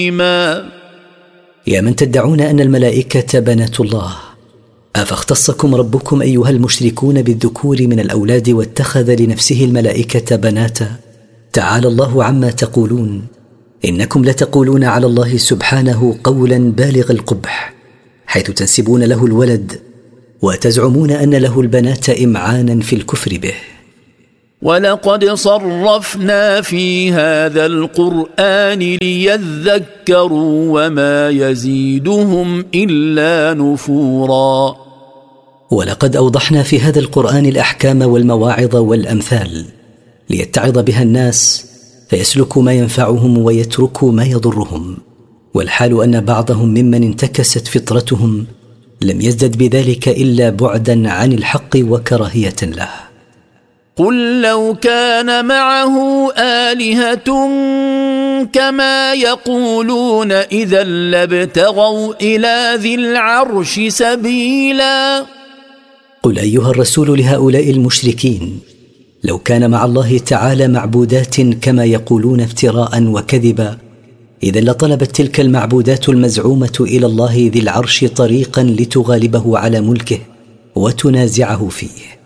يا من تدعون أن الملائكة بنات الله، أفاختصكم ربكم أيها المشركون بالذكور من الأولاد واتخذ لنفسه الملائكة بناتا؟ تعالى الله عما تقولون، إنكم لتقولون على الله سبحانه قولا بالغ القبح، حيث تنسبون له الولد وتزعمون أن له البنات إمعانا في الكفر به. ولقد صرفنا في هذا القرآن ليذكروا وما يزيدهم إلا نفورا. ولقد أوضحنا في هذا القرآن الأحكام والمواعظ والأمثال ليتعظ بها الناس فيسلكوا ما ينفعهم ويتركوا ما يضرهم، والحال أن بعضهم ممن انتكست فطرتهم لم يزدد بذلك إلا بعدا عن الحق وكراهية له. قل لو كان معه آلهة كما يقولون إذا لابتغوا إلى ذي العرش سبيلا. قل أيها الرسول لهؤلاء المشركين، لو كان مع الله تعالى معبودات كما يقولون افتراء وكذبا، إذا لطلبت تلك المعبودات المزعومة إلى الله ذي العرش طريقا لتغالبه على ملكه وتنازعه فيه.